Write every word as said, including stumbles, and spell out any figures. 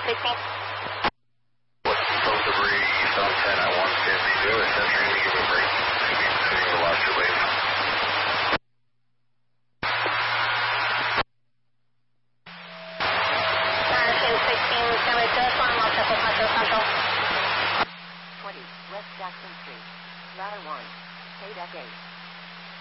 sixteen. What's supposed to be east on ten at one fifty-two? It says you're going to give a break. Maybe you lost your wave. sixteen, seven, just one, multiple Paso Santo. twenty, West Jackson Street, ladder one, K-eight.